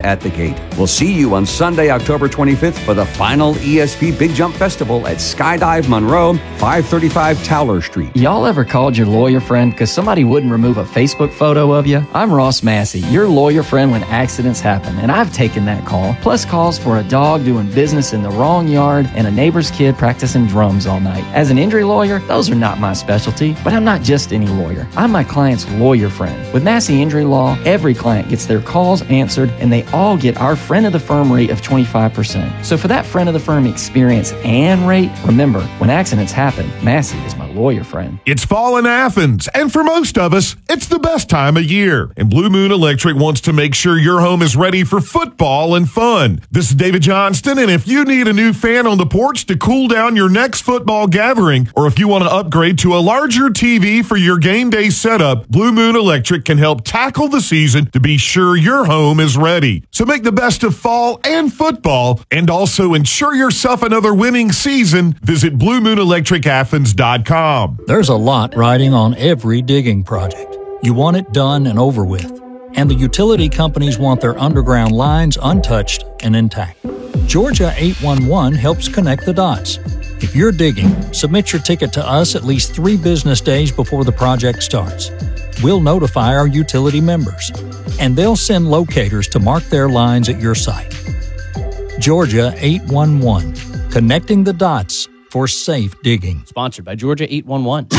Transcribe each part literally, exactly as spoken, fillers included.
at the gate. We'll see you on Sunday, October twenty-fifth for the final E S P Big Jump Festival at Skydive Monroe, five thirty-five Towler Street. Y'all ever called your lawyer friend because somebody wouldn't remove a Facebook photo of you? I'm Ross Massey, your lawyer friend when accidents happen, and I've taken that call, plus calls for a dog doing business in the wrong yard and a neighbor's kid practicing drums all night. As an injury lawyer, those are not my specialty, but I'm not just any lawyer. I'm my client's lawyer friend. With Massey Injury Law, every client gets their calls answered, and they all get our friend of the firm rate of twenty-five percent. So for that friend of the firm experience and rate, remember, when accidents happen, Massey is my lawyer friend. It's fall in Athens, and for most of us, it's the best time of year. And Blue Moon Electric wants to make sure your home is ready for football and fun. This is David Johnston, and if you need a new fan on the porch to cool down your next football gathering, or if you want to upgrade to a larger T V for your game day setup, Blue Moon Electric can help tackle the season to be sure your home is ready. So make the best of fall and football, and also ensure yourself another winning season. Visit blue moon electric athens dot com. There's a lot riding on every digging project. You want it done and over with. And the utility companies want their underground lines untouched and intact. Georgia eight one one helps connect the dots. If you're digging, submit your ticket to us at least three business days before the project starts. We'll notify our utility members, and they'll send locators to mark their lines at your site. Georgia eight one one, connecting the dots for safe digging. Sponsored by Georgia eight one one.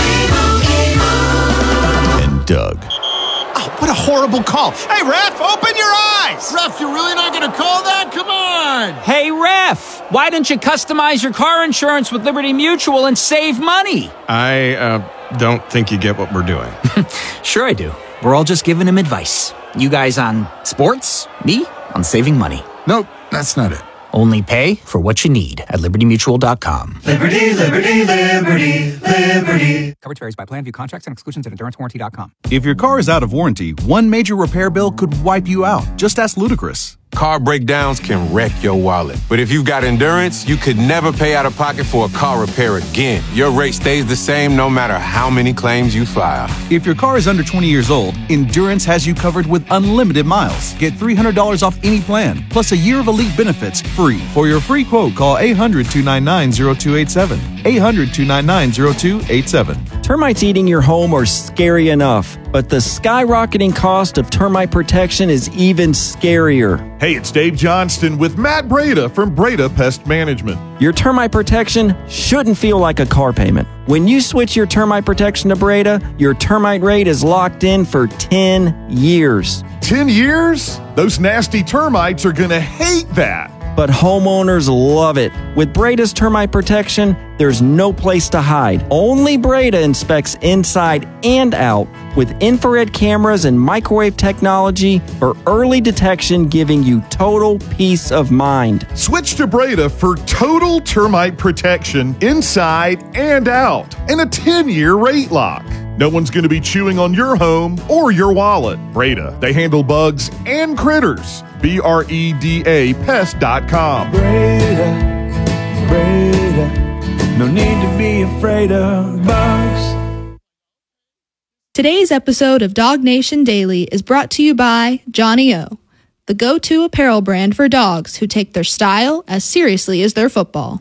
And Doug. Oh, what a horrible call. Hey, ref, open your eyes. Ref, you're really not going to call that? Come on. Hey, ref, why don't you customize your car insurance with Liberty Mutual and save money? I uh, don't think you get what we're doing. Sure I do. We're all just giving him advice. You guys on sports, me on saving money. Nope, that's not it. Only pay for what you need at liberty mutual dot com. Liberty, liberty, liberty, liberty. Coverage varies by plan. View contracts and exclusions at endurance warranty dot com. If your car is out of warranty, one major repair bill could wipe you out. Just ask Ludacris. Car breakdowns can wreck your wallet. But if you've got Endurance, you could never pay out of pocket for a car repair again. Your rate stays the same no matter how many claims you file. If your car is under twenty years old, Endurance has you covered with unlimited miles. Get three hundred dollars off any plan, plus a year of elite benefits free. For your free quote, call eight hundred, two nine nine, zero two eight seven. eight hundred, two nine nine, zero two eight seven. Termites eating your home are scary enough, but the skyrocketing cost of termite protection is even scarier. Hey, it's Dave Johnston with Matt Breda from Breda Pest Management. Your termite protection shouldn't feel like a car payment. When you switch your termite protection to Breda, your termite rate is locked in for ten years. ten years? Those nasty termites are going to hate that. But homeowners love it. With Breda's termite protection, there's no place to hide. Only Breda inspects inside and out with infrared cameras and microwave technology for early detection, giving you total peace of mind. Switch to Breda for total termite protection inside and out and a ten-year rate lock. No one's going to be chewing on your home or your wallet. Breda, they handle bugs and critters. B R E D A pest dot com. Breda, Breda, no need to be afraid of bugs. Today's episode of Dog Nation Daily is brought to you by Johnny O, the go-to apparel brand for dogs who take their style as seriously as their football.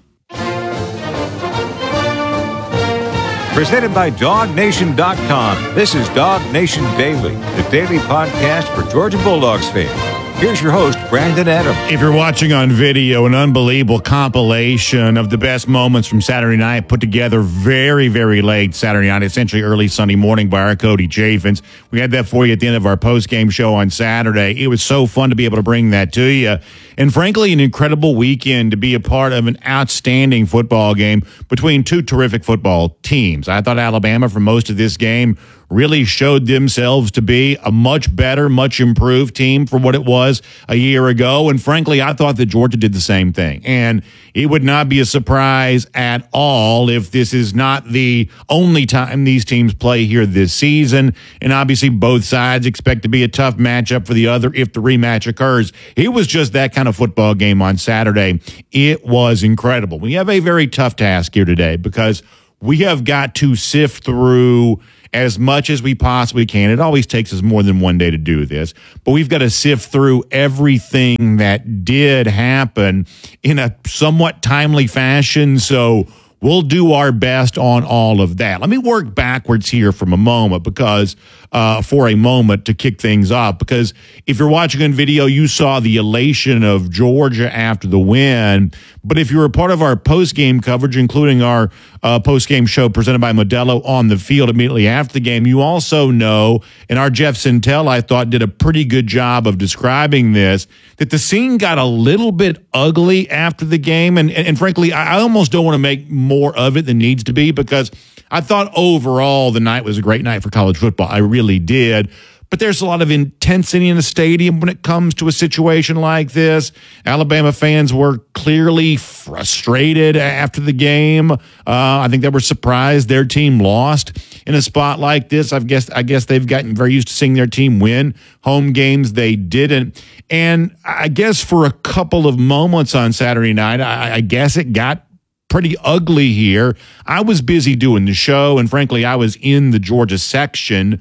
Presented by dog nation dot com. This is Dog Nation Daily, the daily podcast for Georgia Bulldogs fans. Here's your host, Brandon Adams. If you're watching on video, an unbelievable compilation of the best moments from Saturday night put together very, very late Saturday night, essentially early Sunday morning by our Cody Chaffins. We had that for you at the end of our post-game show on Saturday. It was so fun to be able to bring that to you. And frankly, an incredible weekend to be a part of an outstanding football game between two terrific football teams. I thought Alabama, for most of this game, really showed themselves to be a much better, much improved team for what it was a year ago. And frankly, I thought that Georgia did the same thing. And it would not be a surprise at all if this is not the only time these teams play here this season. And obviously, both sides expect to be a tough matchup for the other if the rematch occurs. It was just that kind of football game on Saturday. It was incredible. We have a very tough task here today because we have got to sift through as much as we possibly can. It always takes us more than one day to do this, but we've got to sift through everything that did happen in a somewhat timely fashion. So we'll do our best on all of that. Let me work backwards here from a moment because uh, for a moment to kick things off, because if you're watching on video, you saw the elation of Georgia after the win. But if you're a part of our post-game coverage, including our uh, post-game show presented by Modelo on the field immediately after the game, you also know, and our Jeff Sintel, I thought, did a pretty good job of describing this, that the scene got a little bit ugly after the game. And, and, and frankly, I, I almost don't want to make more of it than needs to be, because I thought overall the night was a great night for college football. I really did. But there's a lot of intensity in the stadium when it comes to a situation like this. Alabama fans were clearly frustrated after the game. Uh, I think they were surprised their team lost in a spot like this. I guess I guess they've gotten very used to seeing their team win home games. They didn't. And I guess for a couple of moments on Saturday night, I, I guess it got pretty ugly here. I was busy doing the show, and frankly, I was in the Georgia section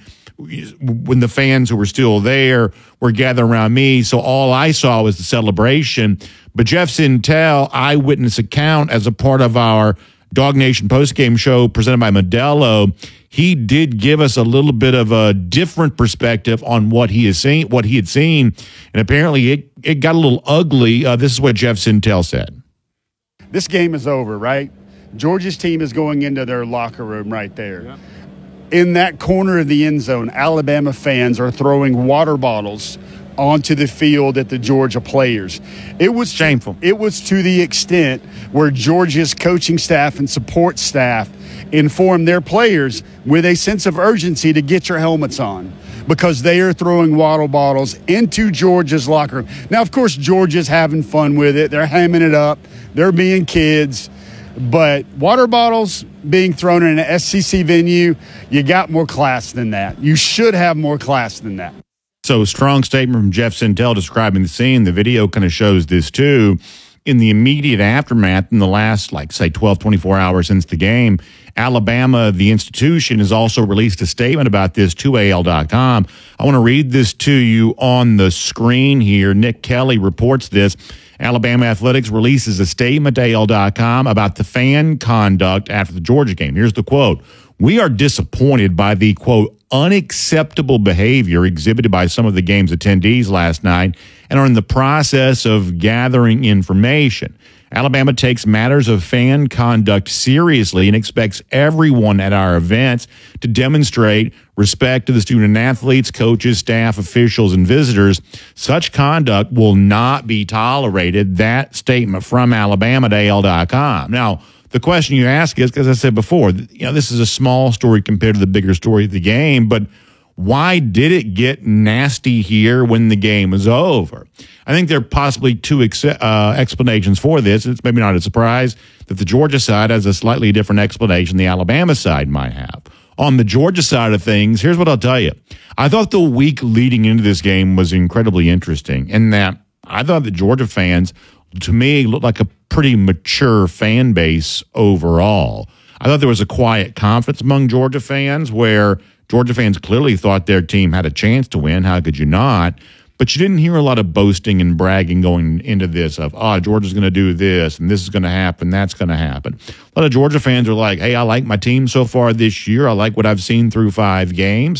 when the fans who were still there were gathered around me, so all I saw was the celebration. But Jeff Sintel, eyewitness account as a part of our Dog Nation postgame show presented by Modelo, he did give us a little bit of a different perspective on what he has seen, what he had seen, and apparently it, it got a little ugly. Uh, this is what Jeff Sintel said. This game is over, right? Georgia's team is going into their locker room right there. Yeah. In that corner of the end zone, Alabama fans are throwing water bottles onto the field at the Georgia players. It was shameful. It was to the extent where Georgia's coaching staff and support staff informed their players with a sense of urgency to get your helmets on, because they are throwing water bottles into Georgia's locker room. Now, of course, Georgia's having fun with it. They're hamming it up. They're being kids. But water bottles being thrown in an S C C venue, you got more class than that. You should have more class than that. So strong statement from Jeff Sintel describing the scene. The video kind of shows this too. In the immediate aftermath, in the last, like, say, twelve, twenty-four hours since the game, Alabama, the institution, has also released a statement about this to A L dot com. I want to read this to you on the screen here. Nick Kelly reports this. Alabama Athletics releases a statement to A L dot com about the fan conduct after the Georgia game. Here's the quote. We are disappointed by the, quote, unacceptable behavior exhibited by some of the game's attendees last night and are in the process of gathering information. Alabama takes matters of fan conduct seriously and expects everyone at our events to demonstrate respect to the student athletes, coaches, staff, officials, and visitors. Such conduct will not be tolerated. That statement from Alabama to A L dot com. Now, the question you ask is, because I said before, you know, this is a small story compared to the bigger story of the game, but why did it get nasty here when the game was over? I think there are possibly two ex- uh, explanations for this. It's maybe not a surprise that the Georgia side has a slightly different explanation the Alabama side might have. On the Georgia side of things, here's what I'll tell you. I thought the week leading into this game was incredibly interesting in that I thought the Georgia fans, to me, looked like a pretty mature fan base overall. I thought there was a quiet confidence among Georgia fans where Georgia fans clearly thought their team had a chance to win. How could you not? But you didn't hear a lot of boasting and bragging going into this of, oh, Georgia's going to do this, and this is going to happen, that's going to happen. A lot of Georgia fans are like, hey, I like my team so far this year. I like what I've seen through five games.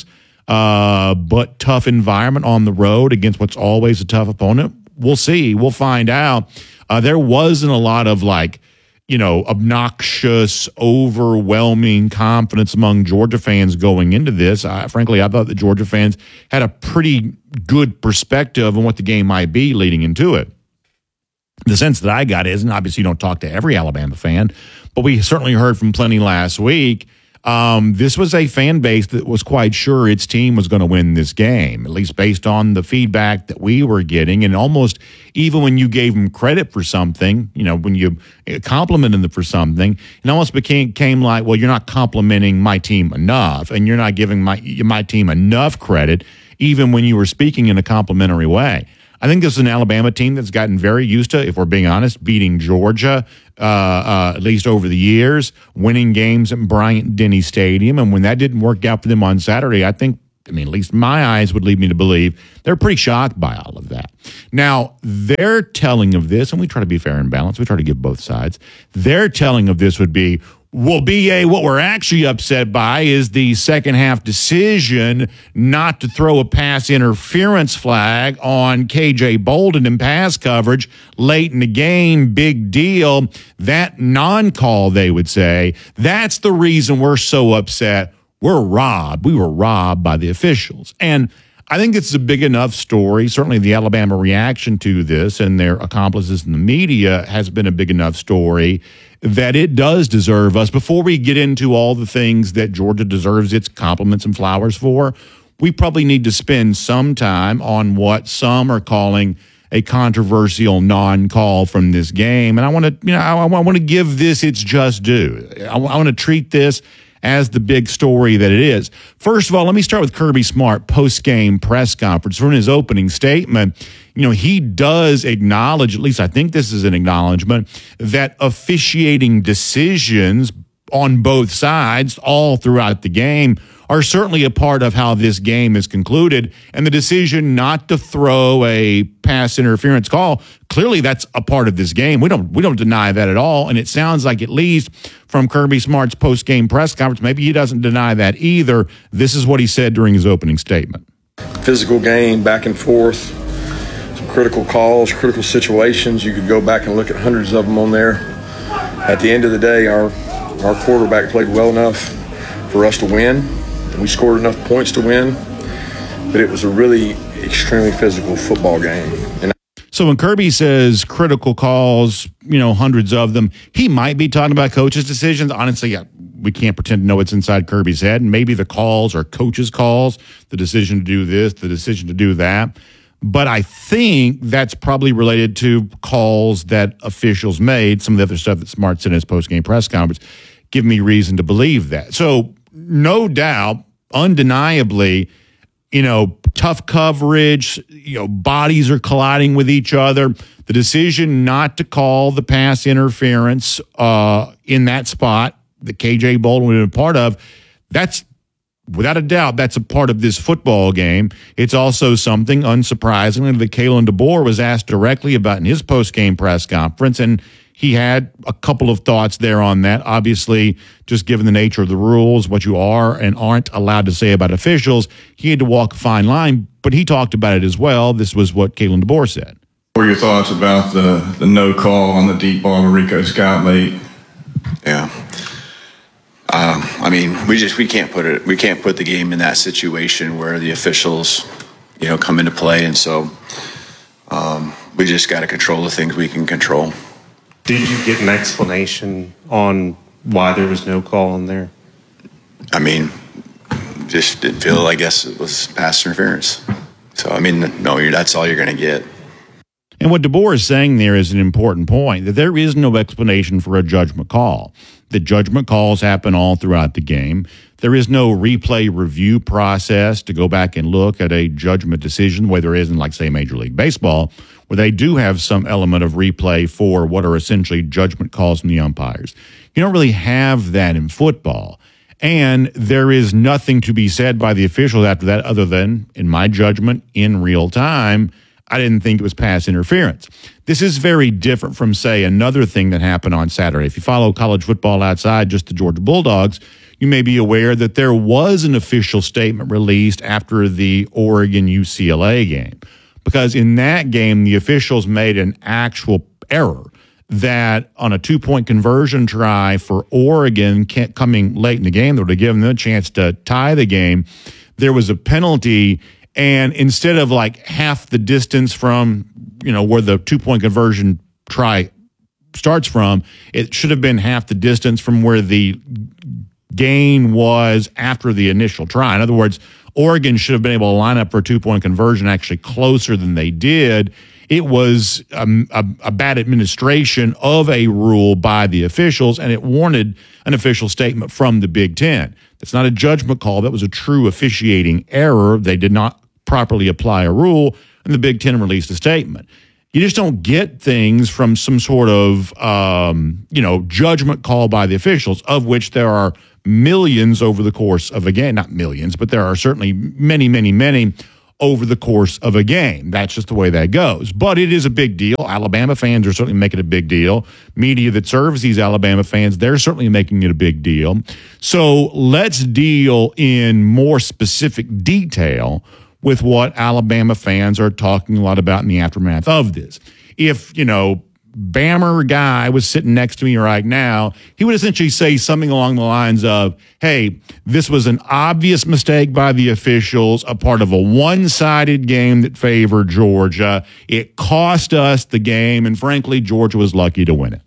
Uh, but tough environment on the road against what's always a tough opponent. We'll see. We'll find out. Uh, there wasn't a lot of, like, you know, obnoxious, overwhelming confidence among Georgia fans going into this. I, frankly, I thought the Georgia fans had a pretty good perspective on what the game might be leading into it. The sense that I got is, and obviously you don't talk to every Alabama fan, but we certainly heard from plenty last week, um, this was a fan base that was quite sure its team was going to win this game, at least based on the feedback that we were getting. And almost even when you gave them credit for something, you know, when you complimented them for something, it almost became came like, well, you're not complimenting my team enough, and you're not giving my my team enough credit, even when you were speaking in a complimentary way. I think this is an Alabama team that's gotten very used to, if we're being honest, beating Georgia, uh, uh, at least over the years, winning games at Bryant-Denny Stadium. And when that didn't work out for them on Saturday, I think, I mean, at least my eyes would lead me to believe they're pretty shocked by all of that. Now, their telling of this, and we try to be fair and balanced, we try to give both sides, their telling of this would be, well, B A, what we're actually upset by is the second half decision not to throw a pass interference flag on K J Bolden in pass coverage late in the game. Big deal. That non-call, they would say, that's the reason we're so upset. We're robbed. We were robbed by the officials. And I think it's a big enough story. Certainly the Alabama reaction to this and their accomplices in the media has been a big enough story that it does deserve us. Before we get into all the things that Georgia deserves its compliments and flowers for, we probably need to spend some time on what some are calling a controversial non-call from this game. And I want to, you know, I, I want to give this its just due. I, I want to treat this as the big story that it is. First of all, let me start with Kirby Smart post-game press conference. From his opening statement, you know, he does acknowledge, at least I think this is an acknowledgement, that officiating decisions on both sides all throughout the game are certainly a part of how this game is concluded. And the decision not to throw a pass interference call, clearly that's a part of this game. We don't we don't deny that at all. And it sounds like, at least from Kirby Smart's post-game press conference, maybe he doesn't deny that either. This is what he said during his opening statement. Physical game, back and forth, some critical calls, critical situations. You could go back and look at hundreds of them on there. At the end of the day, our our quarterback played well enough for us to win. We scored enough points to win, but it was a really extremely physical football game. And so when Kirby says critical calls, you know, hundreds of them, he might be talking about coaches' decisions. Honestly, yeah, we can't pretend to know what's inside Kirby's head. And maybe the calls are coaches' calls, the decision to do this, the decision to do that. But I think that's probably related to calls that officials made. Some of the other stuff that Smart said in his post-game press conference give me reason to believe that. So no doubt, undeniably, you know, tough coverage, you know, bodies are colliding with each other. The decision not to call the pass interference uh, in that spot that K J Bolden was a part of, that's, without a doubt, that's a part of this football game. It's also something, unsurprisingly, that Kalen DeBoer was asked directly about in his post-game press conference, and he had a couple of thoughts there on that. Obviously, just given the nature of the rules, what you are and aren't allowed to say about officials, he had to walk a fine line, but he talked about it as well. This was what Kalen DeBoer said. What are your thoughts about the, the no call on the deep ball to Rico Scott late? Yeah. Um, I mean, we just we can't put it we can't put the game in that situation where the officials, you know, come into play, and so um, we just got to control the things we can control. Did you get an explanation on why there was no call in there? I mean, just didn't feel. I guess it was pass interference. So I mean, no, you're, that's all you're going to get. And what DeBoer is saying there is an important point, that there is no explanation for a judgment call. The judgment calls happen all throughout the game. There is no replay review process to go back and look at a judgment decision, the way there is in, like, say, Major League Baseball, where they do have some element of replay for what are essentially judgment calls from the umpires. You don't really have that in football. And there is nothing to be said by the officials after that other than, in my judgment, in real time, I didn't think it was pass interference. This is very different from, say, another thing that happened on Saturday. If you follow college football outside just the Georgia Bulldogs, you may be aware that there was an official statement released after the Oregon U C L A game. Because in that game, the officials made an actual error that on a two-point conversion try for Oregon coming late in the game, that would have given them a chance to tie the game, there was a penalty. And instead of like half the distance from, you know, where the two-point conversion try starts from, it should have been half the distance from where the gain was after the initial try. In other words, Oregon should have been able to line up for a two-point conversion actually closer than they did. It was a, a, a bad administration of a rule by the officials, and it warranted an official statement from the Big Ten. That's not a judgment call. That was a true officiating error. They did not properly apply a rule, and the Big Ten released a statement. You just don't get things from some sort of, um, you know, judgment call by the officials, of which there are millions over the course of a game. Not millions, but there are certainly many, many, many over the course of a game. That's just the way that goes. But it is a big deal. Alabama fans are certainly making it a big deal. Media that serves these Alabama fans, they're certainly making it a big deal. So let's deal in more specific detail with what Alabama fans are talking a lot about in the aftermath of this. If, you know, Bammer guy was sitting next to me right now, he would essentially say something along the lines of, hey, this was an obvious mistake by the officials, a part of a one-sided game that favored Georgia. It cost us the game, and frankly, Georgia was lucky to win it.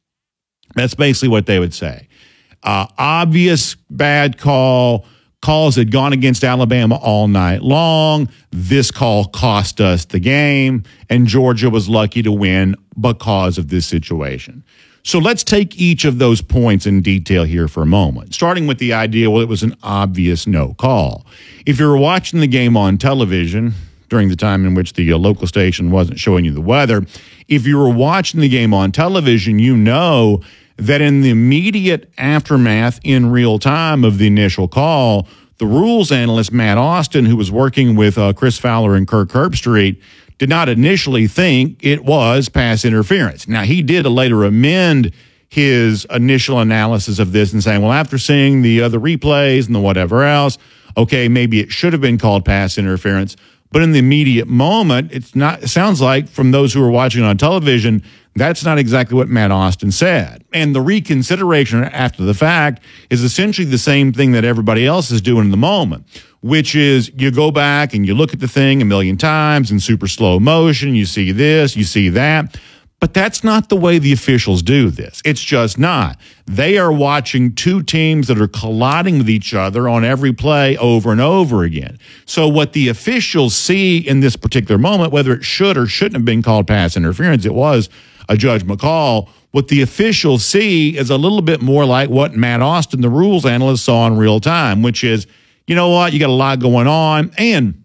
That's basically what they would say. Uh, obvious bad call. Calls had gone against Alabama all night long. This call cost us the game, and Georgia was lucky to win because of this situation. So let's take each of those points in detail here for a moment, starting with the idea, well, it was an obvious no call. If you were watching the game on television during the time in which the uh, local station wasn't showing you the weather, if you were watching the game on television, you know that in the immediate aftermath in real time of the initial call, the rules analyst, Matt Austin, who was working with uh, Chris Fowler and Kirk Herbstreit, did not initially think it was pass interference. Now, he did later amend his initial analysis of this and saying, well, after seeing the other replays and the whatever else, okay, maybe it should have been called pass interference. But in the immediate moment, it's not. It sounds like from those who are watching on television, that's not exactly what Matt Austin said. And the reconsideration after the fact is essentially the same thing that everybody else is doing in the moment, which is you go back and you look at the thing a million times in super slow motion. You see this, you see that. But that's not the way the officials do this. It's just not. They are watching two teams that are colliding with each other on every play over and over again. So what the officials see in this particular moment, whether it should or shouldn't have been called pass interference, it was a judgment call. What the officials see is a little bit more like what Matt Austin, the rules analyst, saw in real time, which is, you know what, you got a lot going on. And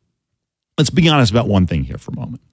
let's be honest about one thing here for a moment.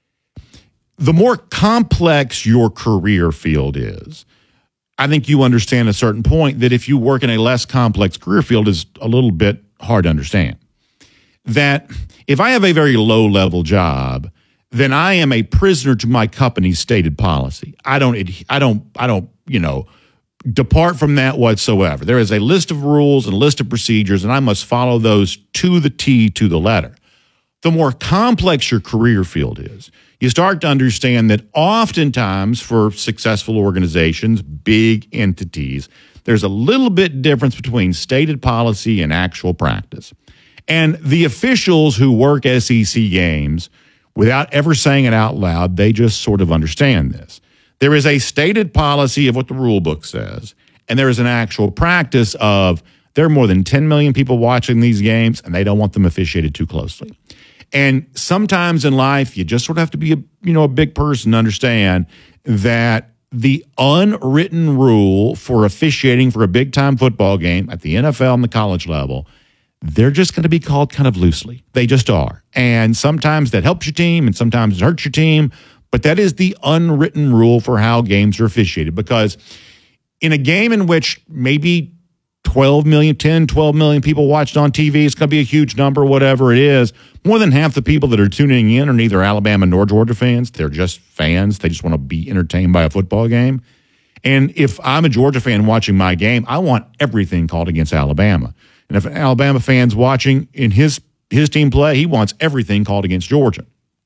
The more complex your career field is, I think you understand at a certain point that if you work in a less complex career field, is a little bit hard to understand. That if I have a very low-level job, then I am a prisoner to my company's stated policy. I don't, I don't, I don't, you know, depart from that whatsoever. There is a list of rules and a list of procedures, and I must follow those to the T, to the letter. The more complex your career field is, you start to understand that oftentimes for successful organizations, big entities, there's a little bit difference between stated policy and actual practice. And the officials who work S E C games, without ever saying it out loud, they just sort of understand this. There is a stated policy of what the rule book says, and there is an actual practice of there are more than ten million people watching these games, and they don't want them officiated too closely. And sometimes in life, you just sort of have to be a, you know, a big person to understand that the unwritten rule for officiating for a big-time football game at the N F L and the college level, they're just going to be called kind of loosely. They just are. And sometimes that helps your team and sometimes it hurts your team. But that is the unwritten rule for how games are officiated. Because in a game in which maybe twelve million, ten, twelve million people watched on T V, it's going to be a huge number, whatever it is. More than half the people that are tuning in are neither Alabama nor Georgia fans. They're just fans. They just want to be entertained by a football game. And if I'm a Georgia fan watching my game, I want everything called against Alabama. And if an Alabama fan's watching in his, his team play, he wants everything called against Georgia.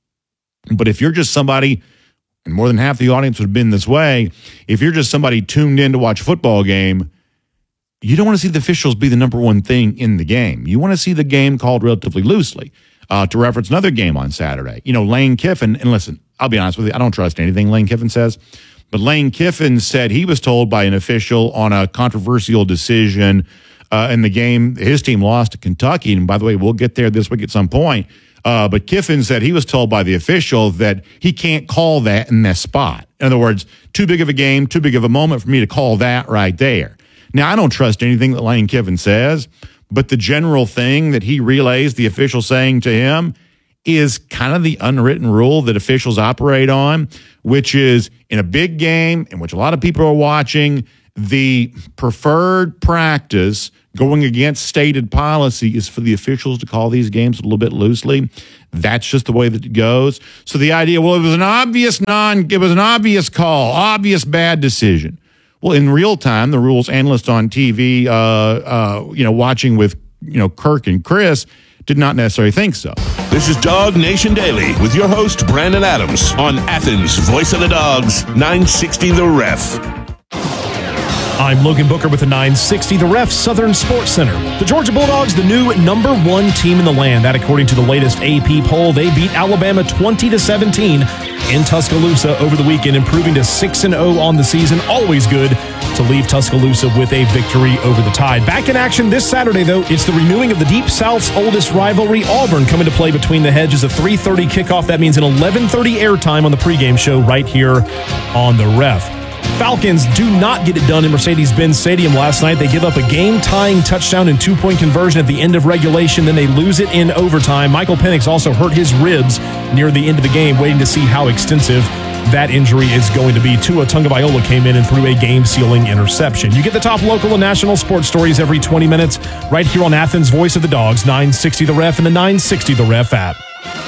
But if you're just somebody, and more than half the audience would have been this way, if you're just somebody tuned in to watch a football game, you don't want to see the officials be the number one thing in the game. You want to see the game called relatively loosely. Uh, to reference another game on Saturday, you know, Lane Kiffin, and listen, I'll be honest with you, I don't trust anything Lane Kiffin says, but Lane Kiffin said he was told by an official on a controversial decision uh, in the game, his team lost to Kentucky, and by the way, we'll get there this week at some point, uh, but Kiffin said he was told by the official that he can't call that in that spot. In other words, too big of a game, too big of a moment for me to call that right there. Now, I don't trust anything that Lane Kiffin says, but the general thing that he relays the official saying to him is kind of the unwritten rule that officials operate on, which is in a big game in which a lot of people are watching, the preferred practice going against stated policy is for the officials to call these games a little bit loosely. That's just the way that it goes. So the idea, well, it was an obvious non, it was an obvious call, obvious bad decision. Well, in real time, the rules analyst on T V, uh, uh, you know, watching with, you know, Kirk and Chris, did not necessarily think so. This is Dog Nation Daily with your host, Brandon Adams, on Athens, voice of the Dogs, nine sixty The Ref. I'm Logan Booker with the nine sixty The Ref Southern Sports Center. The Georgia Bulldogs, the new number one team in the land. That, according to the latest A P poll, they beat Alabama twenty to seventeen in Tuscaloosa over the weekend, improving to six and oh on the season. Always good to leave Tuscaloosa with a victory over the Tide. Back in action this Saturday, though, it's the renewing of the Deep South's oldest rivalry, Auburn, coming to play between the Hedges. A three thirty kickoff. That means an eleven thirty airtime on the pregame show right here on the Ref. Falcons do not get it done in Mercedes-Benz Stadium last night. They give up a game-tying touchdown and two-point conversion at the end of regulation. Then they lose it in overtime. Michael Penix also hurt his ribs near the end of the game, waiting to see how extensive that injury is going to be. Tua Tagovailoa came in and threw a game-sealing interception. You get the top local and national sports stories every twenty minutes right here on Athens' Voice of the Dogs, nine sixty The Ref, and the nine sixty The Ref app.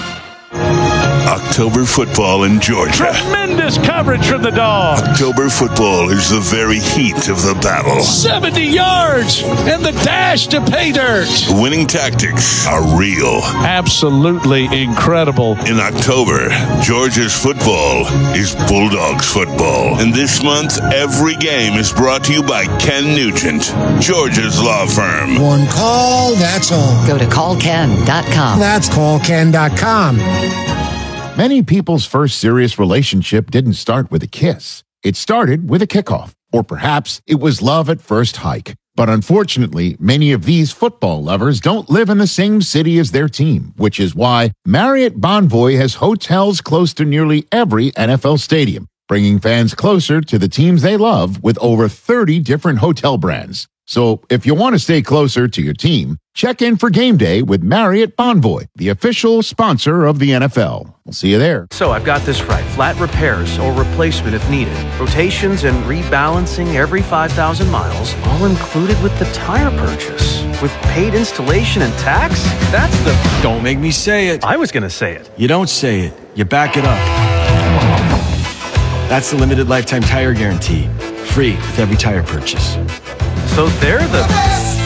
October football in Georgia. Tremendous coverage from the Dogs. October football is the very heat of the battle. seventy yards and the dash to pay dirt. Winning tactics are real. Absolutely incredible. In October, Georgia's football is Bulldogs football. And this month, every game is brought to you by Ken Nugent, Georgia's law firm. One call, that's all. Go to call ken dot com. That's call ken dot com. Many people's first serious relationship didn't start with a kiss. It started with a kickoff, or perhaps it was love at first hike. But unfortunately, many of these football lovers don't live in the same city as their team, which is why Marriott Bonvoy has hotels close to nearly every N F L stadium, bringing fans closer to the teams they love with over thirty different hotel brands. So if you want to stay closer to your team, check in for game day with Marriott Bonvoy, the official sponsor of the N F L. We'll see you there. So I've got this right. Flat repairs or replacement if needed. Rotations and rebalancing every five thousand miles, all included with the tire purchase. With paid installation and tax? That's the... Don't make me say it. I was going to say it. You don't say it. You back it up. That's the limited lifetime tire guarantee. Free with every tire purchase. So they're the best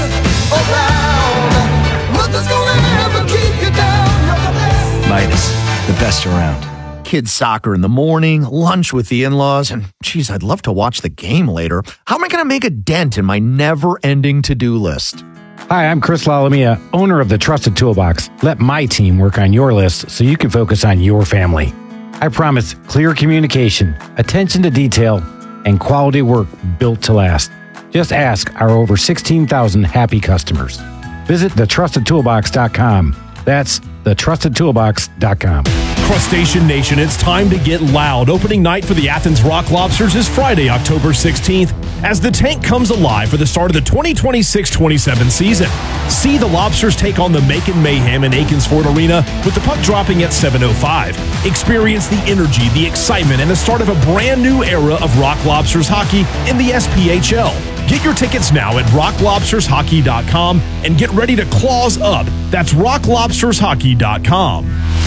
around. Nothing's gonna ever keep you down. You're the best. Midas, the best around. Kids soccer in the morning, lunch with the in-laws, and geez, I'd love to watch the game later. How am I going to make a dent in my never-ending to-do list? Hi, I'm Chris Lalamia, owner of the Trusted Toolbox. Let my team work on your list so you can focus on your family. I promise clear communication, attention to detail, and quality work built to last. Just ask our over sixteen thousand happy customers. Visit the trusted toolbox dot com. That's the trusted toolbox dot com. Crustacean Nation, it's time to get loud. Opening night for the Athens Rock Lobsters is Friday, October sixteenth, as the tank comes alive for the start of the twenty twenty-six twenty-seven season. See the Lobsters take on the Macon Mayhem in Aikens Ford Arena with the puck dropping at seven oh five. Experience the energy, the excitement, and the start of a brand new era of Rock Lobsters hockey in the S P H L. Get your tickets now at rock lobsters hockey dot com and get ready to claws up. That's rock lobsters hockey dot com.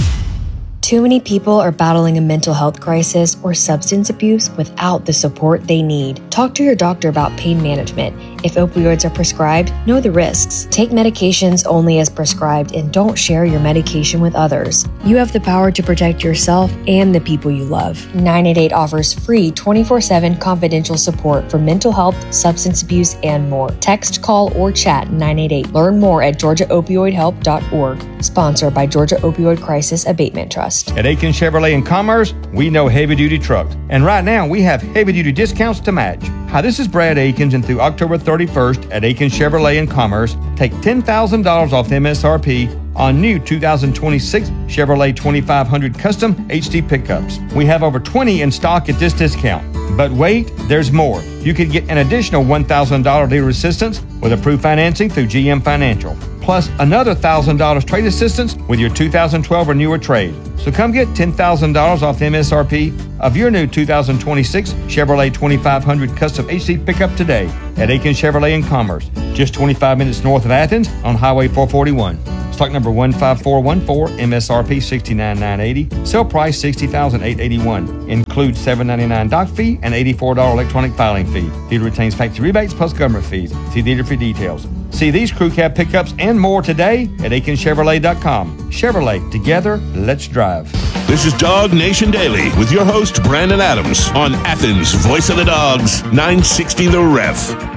Too many people are battling a mental health crisis or substance abuse without the support they need. Talk to your doctor about pain management. If opioids are prescribed, know the risks. Take medications only as prescribed and don't share your medication with others. You have the power to protect yourself and the people you love. nine eight eight offers free twenty-four seven confidential support for mental health, substance abuse, and more. Text, call, or chat nine eight eight. Learn more at georgia opioid help dot org. Sponsored by Georgia Opioid Crisis Abatement Trust. At Aikens Chevrolet in Commerce, we know heavy-duty trucks. And right now, we have heavy-duty discounts to match. Hi, this is Brad Aikens, and through October thirty-first at Aikens Chevrolet in Commerce, take ten thousand dollars off M S R P on new two thousand twenty-six Chevrolet twenty-five hundred Custom H D pickups. We have over twenty in stock at this discount. But wait, there's more. You could get an additional one thousand dollars dealer assistance with approved financing through G M Financial. plus another one thousand dollars trade assistance with your two thousand twelve or newer trade. So come get ten thousand dollars off the M S R P of your new two thousand twenty-six Chevrolet twenty-five hundred Custom H C pickup today at Aiken Chevrolet in Commerce, just twenty-five minutes north of Athens on Highway four forty-one. Stock number one five four one four, M S R P sixty-nine thousand nine hundred eighty dollars, sale price sixty thousand eight hundred eighty-one dollars. Includes seven hundred ninety-nine dollars dock fee and eighty-four dollars electronic filing fee. Dealer retains factory rebates plus government fees. See dealer for details. See these crew cab pickups and more today at Aiken Chevrolet dot com. Chevrolet, together, let's drive. This is Dog Nation Daily with your host, Brandon Adams, on Athens' Voice of the Dogs, nine sixty The Ref.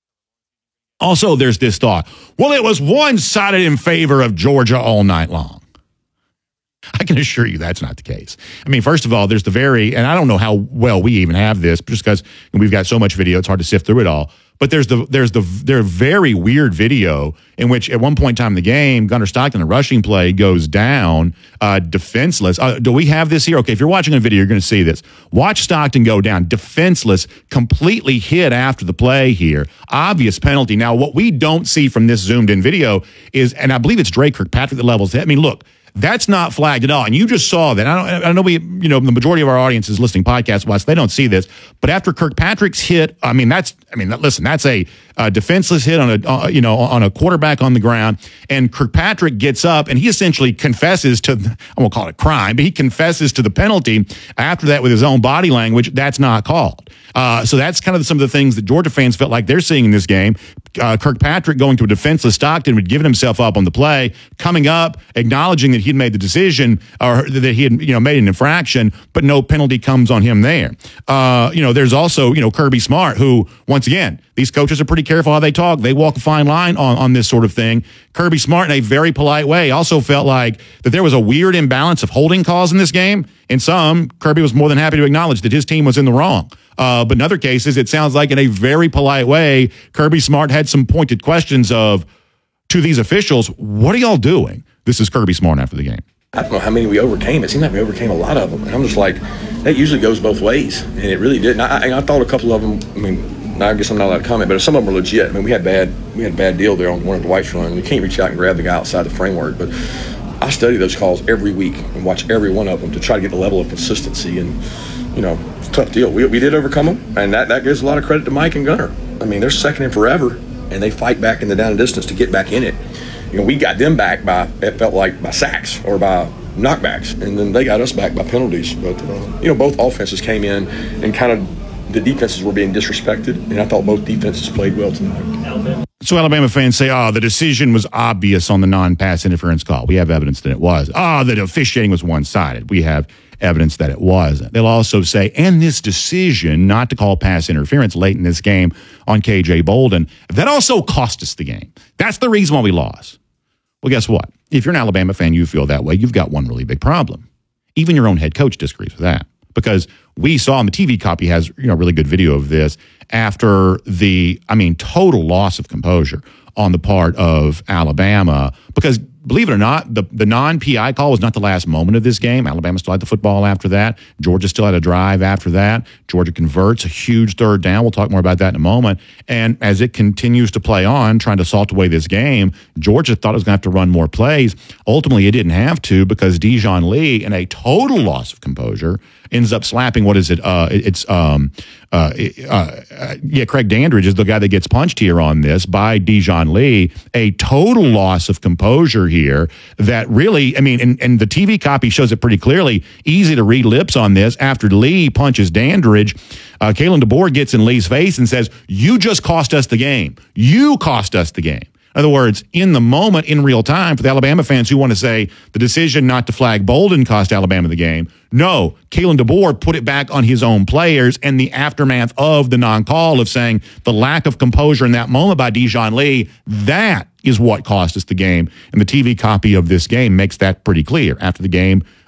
Also, there's this thought. Well, it was one-sided in favor of Georgia all night long. I can assure you that's not the case. I mean, first of all, there's the very, and I don't know how well we even have this, just because we've got so much video, it's hard to sift through it all. But there's the there's the there's very weird video in which at one point in time in the game, Gunnar Stockton, the rushing play, goes down uh, defenseless. Uh, do we have this here? Okay, if you're watching a video, you're going to see this. Watch Stockton go down defenseless, completely hit after the play here. Obvious penalty. Now, what we don't see from this zoomed in video is, and I believe it's Drake Kirkpatrick that levels it. I mean, look. That's not flagged at all. And you just saw that. I don't, I know we, you know, the majority of our audience is listening podcast wise. They don't see this. But after Kirkpatrick's hit, I mean, that's, I mean, listen, that's a, a defenseless hit on a, uh, you know, on a quarterback on the ground. And Kirkpatrick gets up and he essentially confesses to, I won't call it a crime, but he confesses to the penalty after that with his own body language. That's not called. Uh, so that's kind of some of the things that Georgia fans felt like they're seeing in this game. Uh, Kirkpatrick going to a defenseless Stockton, would given himself up on the play, coming up, acknowledging that he'd made the decision or that he had, you know, made an infraction, but no penalty comes on him there. Uh, you know, there's also, you know, Kirby Smart, who, once again, these coaches are pretty careful how they talk. They walk a fine line on, on this sort of thing. Kirby Smart, in a very polite way, also felt like that there was a weird imbalance of holding calls in this game. In some, Kirby was more than happy to acknowledge that his team was in the wrong. Uh, but in other cases, it sounds like in a very polite way, Kirby Smart had some pointed questions of, to these officials, what are y'all doing? This is Kirby Smart after the game. I don't know how many we overcame. It seemed like we overcame a lot of them. And I'm just like, that usually goes both ways. And it really did. And I, I thought a couple of them, I mean, I guess I'm not allowed to comment, but some of them were legit. I mean, we had bad we had a bad deal there on one of the White's run. You can't reach out and grab the guy outside the framework. But I study those calls every week and watch every one of them to try to get the level of consistency. And, you know, it's a tough deal. We, we did overcome them, and that, that gives a lot of credit to Mike and Gunnar. I mean, they're second in forever, and they fight back in the down and distance to get back in it. You know, we got them back by, it felt like, by sacks or by knockbacks, and then they got us back by penalties. But, uh, you know, both offenses came in and kind of the defenses were being disrespected, and I thought both defenses played well tonight. So Alabama fans say, oh, the decision was obvious on the non-pass interference call. We have evidence that it was. Oh, the officiating was one-sided. We have evidence that it wasn't. They'll also say, and this decision not to call pass interference late in this game on K J Bolden, that also cost us the game. That's the reason why we lost. Well, guess what? If you're an Alabama fan, you feel that way, you've got one really big problem. Even your own head coach disagrees with that. Because we saw, and the T V copy has, you know, really good video of this, after the, I mean, total loss of composure on the part of Alabama. Because believe it or not, the, the non-P I call was not the last moment of this game. Alabama still had the football after that. Georgia still had a drive after that. Georgia converts a huge third down. We'll talk more about that in a moment. And as it continues to play on, trying to salt away this game, Georgia thought it was going to have to run more plays. Ultimately, it didn't have to because Dijon Lee, in a total loss of composure, ends up slapping, what is it? Uh, it's, um, uh, uh, uh, yeah, Craig Dandridge is the guy that gets punched here on this by Dijon Lee. A total loss of composure here that really, I mean, and, and the T V copy shows it pretty clearly. Easy to read lips on this. After Lee punches Dandridge, uh, Kalen DeBoer gets in Lee's face and says, you just cost us the game. You cost us the game. In other words, in the moment, in real time, for the Alabama fans who want to say the decision not to flag Bolden cost Alabama the game, no, Kalen DeBoer put it back on his own players, and the aftermath of the non-call of saying the lack of composure in that moment by Dijon Lee, that is what cost us the game. And the T V copy of this game makes that pretty clear. After the game,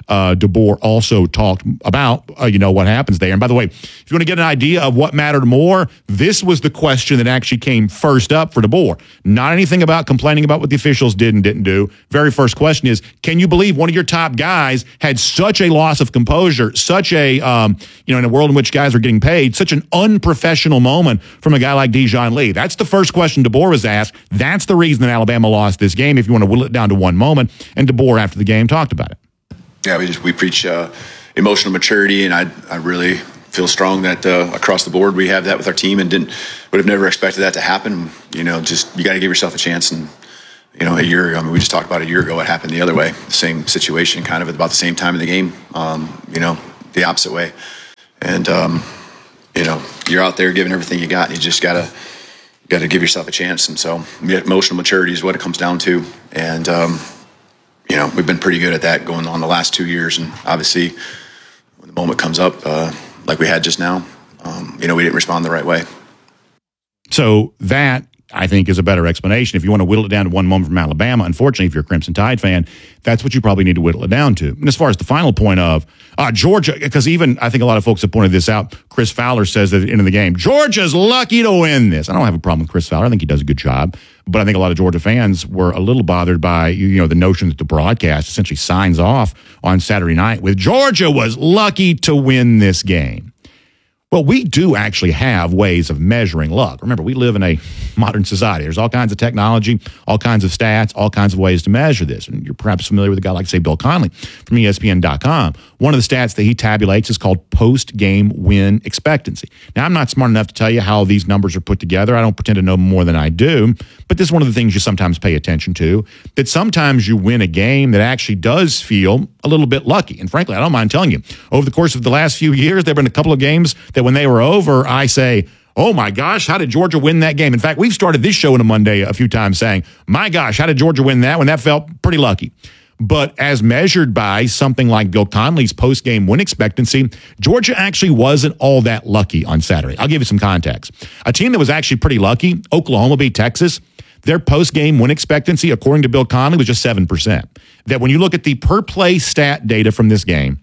uh, DeBoer also talked about, uh, you know, what happens there. And by the way, if you want to get an idea of what mattered more, this was the question that actually came first up for DeBoer. Not anything about complaining about what the officials did and didn't do. Very first question is, can you believe one of your top guys had such a loss of composure, such a, um, you know, in a world in which guys are getting paid, such an unprofessional moment from a guy like Dijon Lee? That's the first question DeBoer was asked. That's the reason that Alabama lost this game, if you want to whittle it down to one moment. And DeBoer, after the game, talked about it. Yeah, we just we preach uh, emotional maturity, and I I really feel strong that uh, across the board we have that with our team, and didn't would have never expected that to happen. You know, just you got to give yourself a chance. And you know, a year ago, I mean, we just talked about a year ago what happened the other way, the same situation, kind of at about the same time in the game. Um, you know, the opposite way, and um, you know, you're out there giving everything you got, and you just gotta got to give yourself a chance. And so, emotional maturity is what it comes down to, and. Um, You know, we've been pretty good at that going on the last two years. And obviously, when the moment comes up, uh, like we had just now, um, you know, we didn't respond the right way. So that, I think, is a better explanation. If you want to whittle it down to one moment from Alabama, unfortunately, if you're a Crimson Tide fan, that's what you probably need to whittle it down to. And as far as the final point of uh, Georgia, because even I think a lot of folks have pointed this out, Chris Fowler says at the end of the game, Georgia's lucky to win this. I don't have a problem with Chris Fowler. I think he does a good job. But I think a lot of Georgia fans were a little bothered by, you know, the notion that the broadcast essentially signs off on Saturday night with Georgia was lucky to win this game. Well, we do actually have ways of measuring luck. Remember, we live in a modern society. There's all kinds of technology, all kinds of stats, all kinds of ways to measure this. And you're perhaps familiar with a guy like, say, Bill Connelly from E S P N dot com. One of the stats that he tabulates is called post-game win expectancy. Now, I'm not smart enough to tell you how these numbers are put together. I don't pretend to know more than I do. But this is one of the things you sometimes pay attention to, that sometimes you win a game that actually does feel a little bit lucky. And frankly, I don't mind telling you, over the course of the last few years, there have been a couple of games that when they were over, I say, oh my gosh, how did Georgia win that game? In fact, we've started this show on a Monday a few times saying, my gosh, how did Georgia win that one? That felt pretty lucky. But as measured by something like Bill Connelly's post-game win expectancy, Georgia actually wasn't all that lucky on Saturday. I'll give you some context. A team that was actually pretty lucky, Oklahoma beat Texas. Their post-game win expectancy, according to Bill Connelly, was just seven percent. That when you look at the per-play stat data from this game,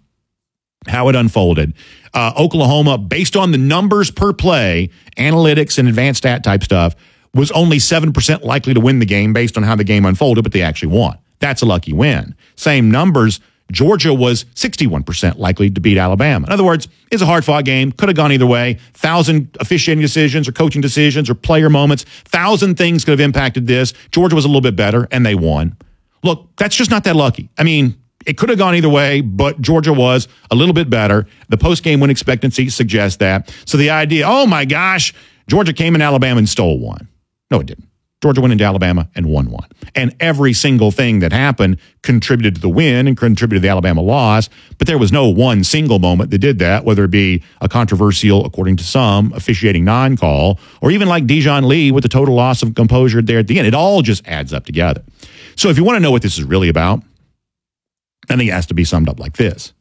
how it unfolded, uh, Oklahoma, based on the numbers per play, analytics and advanced stat type stuff, was only seven percent likely to win the game based on how the game unfolded, but they actually won. That's a lucky win. Same numbers, Georgia was sixty-one percent likely to beat Alabama. In other words, it's a hard-fought game. Could have gone either way. Thousand officiating decisions or coaching decisions or player moments. Thousand things could have impacted this. Georgia was a little bit better, and they won. Look, that's just not that lucky. I mean, it could have gone either way, but Georgia was a little bit better. The post-game win expectancy suggests that. So the idea, oh my gosh, Georgia came in Alabama and stole one. No, it didn't. Georgia went into Alabama and won one. And every single thing that happened contributed to the win and contributed to the Alabama loss, but there was no one single moment that did that, whether it be a controversial, according to some, officiating non-call, or even like Dijon Lee with the total loss of composure there at the end. It all just adds up together. So if you want to know what this is really about, I think it has to be summed up like this.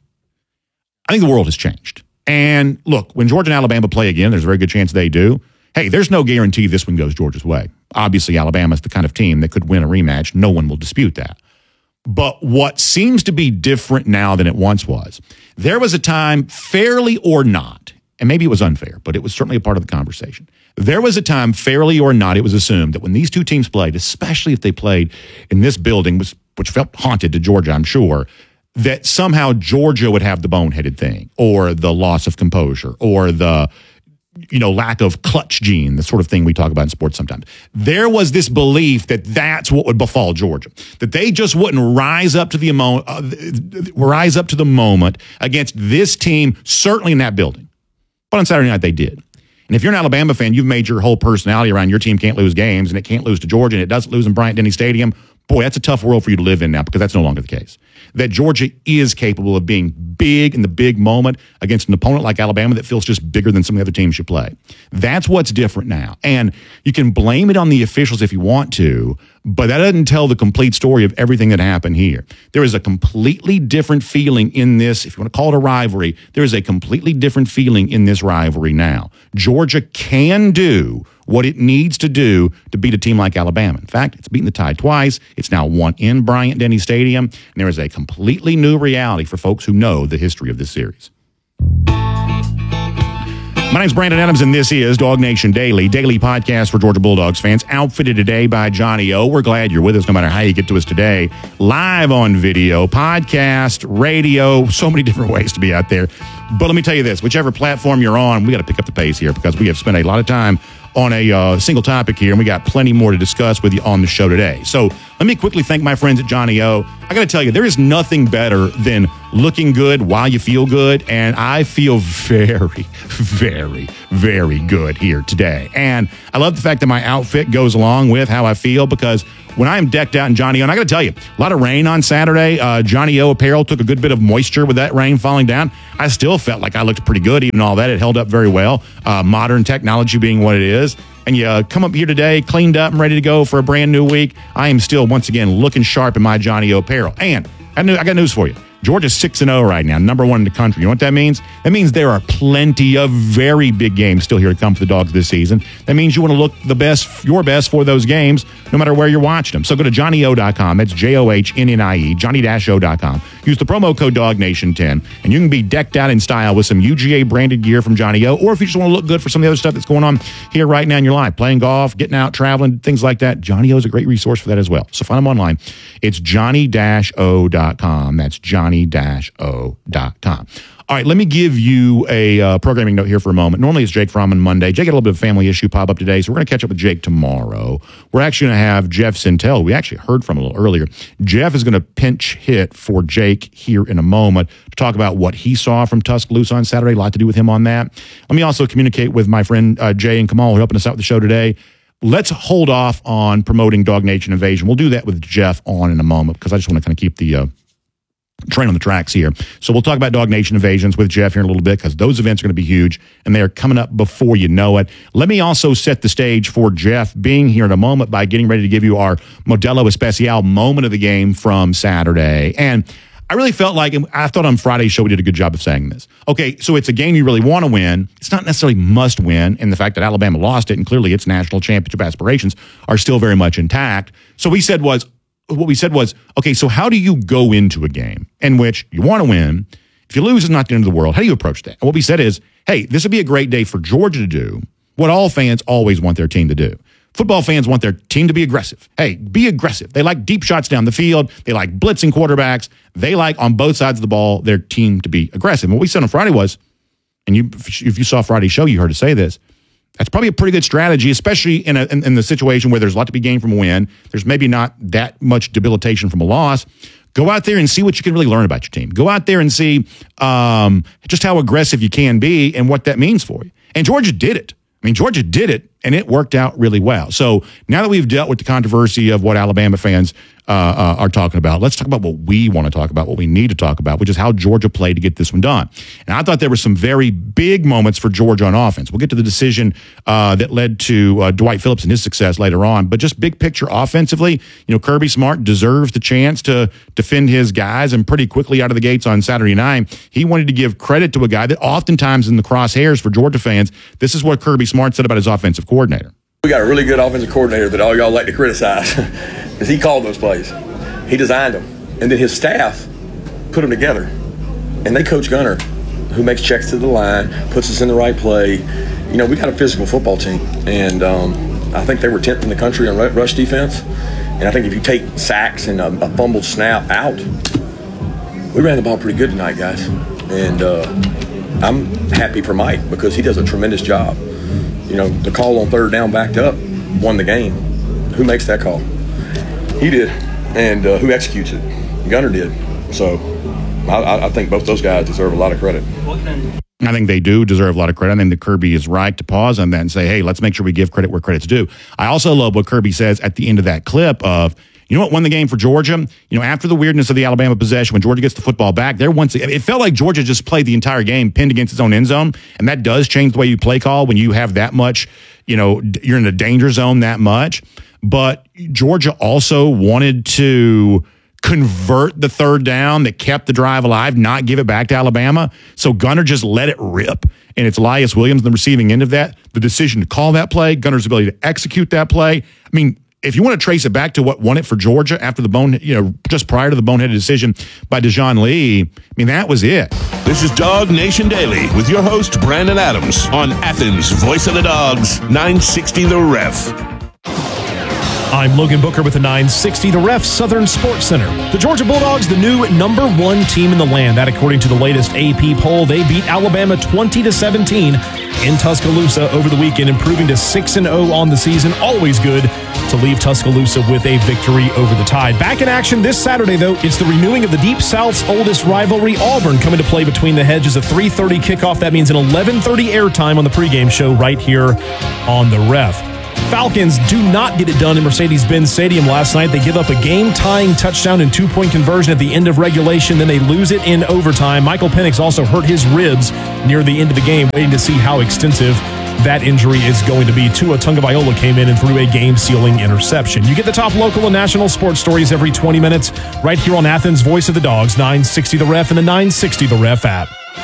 I think the world has changed. And look, when Georgia and Alabama play again, there's a very good chance they do. Hey, there's no guarantee this one goes Georgia's way. Obviously, Alabama's the kind of team that could win a rematch. No one will dispute that. But what seems to be different now than it once was, there was a time, fairly or not, and maybe it was unfair, but it was certainly a part of the conversation. There was a time, fairly or not, it was assumed that when these two teams played, especially if they played in this building, which, which felt haunted to Georgia, I'm sure, that somehow Georgia would have the boneheaded thing, or the loss of composure, or the you know, lack of clutch gene, the sort of thing we talk about in sports sometimes. There was this belief that that's what would befall Georgia, that they just wouldn't rise up to the emo- uh, rise up to the moment against this team, certainly in that building. But on Saturday night, they did. And if you're an Alabama fan, you've made your whole personality around your team can't lose games, and it can't lose to Georgia, and it doesn't lose in Bryant-Denny Stadium. Boy, that's a tough world for you to live in now, because that's no longer the case. That Georgia is capable of being big in the big moment against an opponent like Alabama that feels just bigger than some of the other teams you play. That's what's different now. And you can blame it on the officials if you want to, But that doesn't tell the complete story of everything that happened here. There is a completely different feeling in this. If you want to call it a rivalry, there is a completely different feeling in this rivalry now. Georgia can do what it needs to do to beat a team like Alabama. In fact, it's beaten the Tide twice. It's now won in Bryant-Denny Stadium. And there is a completely new reality for folks who know the history of this series. My name's Brandon Adams, and this is Dog Nation Daily, daily podcast for Georgia Bulldogs fans, outfitted today by Johnny O. We're glad you're with us no matter how you get to us today. Live on video, podcast, radio, so many different ways to be out there. But let me tell you this, whichever platform you're on, we got to pick up the pace here because we have spent a lot of time on a uh, single topic here, and we got plenty more to discuss with you on the show today. So let me quickly thank my friends at Johnny O. I got to tell you, there is nothing better than looking good while you feel good, and I feel very, very, very good here today. And I love the fact that my outfit goes along with how I feel, because when I am decked out in Johnny O, and I got to tell you, a lot of rain on Saturday. Uh, Johnny O apparel took a good bit of moisture with that rain falling down. I still felt like I looked pretty good, even all that. It held up very well. Uh, modern technology being what it is. And you uh, come up here today, cleaned up and ready to go for a brand new week. I am still, once again, looking sharp in my Johnny O apparel. And I, knew, I got news for you. Georgia's six and oh right now, number one in the country. You know what that means? That means there are plenty of very big games still here to come for the Dogs this season. That means you want to look the best, your best for those games, no matter where you're watching them. So go to johnny o dot com. That's J O H N N I E, johnny o dot com. Use the promo code Dog Nation ten, and you can be decked out in style with some U G A branded gear from Johnny O. Or if you just want to look good for some of the other stuff that's going on here right now in your life, playing golf, getting out, traveling, things like that, Johnny O is a great resource for that as well. So find them online. It's johnny o dot com. That's johnny o dot com. All right, let me give you a uh, programming note here for a moment. Normally it's Jake Fromm on Monday. Jake had a little bit of a family issue pop up today, so we're going to catch up with Jake tomorrow. We're actually going to have Jeff Sintel, we actually heard from a little earlier. Jeff is going to pinch hit for Jake here in a moment to talk about what he saw from Tuscaloosa on Saturday. A lot to do with him on that. Let me also communicate with my friend uh, Jay and Kamal, who are helping us out with the show today. Let's hold off on promoting Dog Nation Invasion. We'll do that with Jeff on in a moment because I just want to kind of keep the... Uh, train on the tracks here. So we'll talk about Dog Nation Invasions with Jeff here in a little bit because those events are going to be huge and they are coming up before you know it. Let me also set the stage for Jeff being here in a moment by getting ready to give you our Modelo Especial moment of the game from Saturday. And I really felt like, I thought on Friday's show we did a good job of saying this. Okay, so it's a game you really want to win. It's not necessarily must win, and the fact that Alabama lost it and clearly its national championship aspirations are still very much intact. So we said was, what we said was, okay, so how do you go into a game in which you want to win? If you lose, it's not the end of the world. How do you approach that? And what we said is, hey, this would be a great day for Georgia to do what all fans always want their team to do. Football fans want their team to be aggressive. Hey, be aggressive. They like deep shots down the field. They like blitzing quarterbacks. They like, on both sides of the ball, their team to be aggressive. And what we said on Friday was, and you, if you saw Friday's show, you heard us say this, that's probably a pretty good strategy, especially in, a, in in the situation where there's a lot to be gained from a win. There's maybe not that much debilitation from a loss. Go out there and see what you can really learn about your team. Go out there and see um, just how aggressive you can be and what that means for you. And Georgia did it. I mean, Georgia did it, and it worked out really well. So now that we've dealt with the controversy of what Alabama fans uh, uh, are talking about, let's talk about what we want to talk about, what we need to talk about, which is how Georgia played to get this one done. And I thought there were some very big moments for Georgia on offense. We'll get to the decision uh, that led to uh, Dwight Phillips and his success later on. But just big picture offensively, you know, Kirby Smart deserves the chance to defend his guys, and pretty quickly out of the gates on Saturday night, he wanted to give credit to a guy that oftentimes in the crosshairs for Georgia fans, this is what Kirby Smart said about his offensive coordinator. We got a really good offensive coordinator that all y'all like to criticize because he called those plays. He designed them. And then his staff put them together. And they coach Gunner, who makes checks to the line, puts us in the right play. You know, we got a physical football team. And um, I think they were tenth in the country on rush defense. And I think if you take sacks and a, a fumbled snap out, we ran the ball pretty good tonight, guys. And uh, I'm happy for Mike because he does a tremendous job. You know, the call on third down backed up won the game. Who makes that call? He did. And uh, who executes it? Gunner did. So I, I think both those guys deserve a lot of credit. I think they do deserve a lot of credit. I think that Kirby is right to pause on that and say, hey, let's make sure we give credit where credit's due. I also love what Kirby says at the end of that clip of, you know what won the game for Georgia? You know, after the weirdness of the Alabama possession, when Georgia gets the football back, there once it felt like Georgia just played the entire game pinned against its own end zone, and that does change the way you play call when you have that much, you know, you're in a danger zone that much. But Georgia also wanted to convert the third down that kept the drive alive, not give it back to Alabama. So Gunner just let it rip. And it's Elias Williams on the receiving end of that. The decision to call that play, Gunner's ability to execute that play. I mean, if you want to trace it back to what won it for Georgia after the bone, you know, just prior to the boneheaded decision by Dejoun Lee, I mean, that was it. This is Dog Nation Daily with your host, Brandon Adams, on Athens' Voice of the Dogs, nine sixty The Ref. I'm Logan Booker with the nine sixty The Ref Southern Sports Center. The Georgia Bulldogs, the new number one team in the land. That, according to the latest A P poll, they beat Alabama twenty to seventeen in Tuscaloosa over the weekend, improving to six and oh on the season. Always good to leave Tuscaloosa with a victory over the Tide. Back in action this Saturday, though, it's the renewing of the Deep South's oldest rivalry, Auburn, coming to play between the hedges. A three thirty kickoff. That means an eleven thirty airtime on the pregame show right here on the Ref. Falcons do not get it done in Mercedes-Benz Stadium last night. They give up a game-tying touchdown and two-point conversion at the end of regulation. Then they lose it in overtime. Michael Penix also hurt his ribs near the end of the game, waiting to see how extensive that injury is going to be. Tua Tagovailoa came in and threw a game-sealing interception. You get the top local and national sports stories every twenty minutes right here on Athens' Voice of the Dogs, nine sixty The Ref and the nine sixty The Ref app.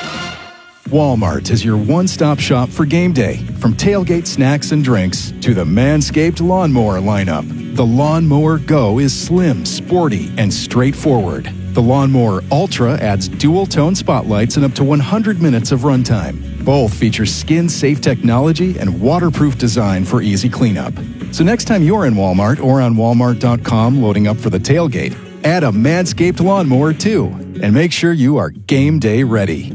Walmart is your one-stop shop for game day. From tailgate snacks and drinks to the Manscaped lawnmower lineup. The Lawnmower Go is slim, sporty, and straightforward. The Lawnmower Ultra adds dual-tone spotlights and up to one hundred minutes of runtime. Both feature skin-safe technology and waterproof design for easy cleanup. So next time you're in Walmart or on walmart dot com loading up for the tailgate, add a Manscaped lawnmower too, and make sure you are game day ready.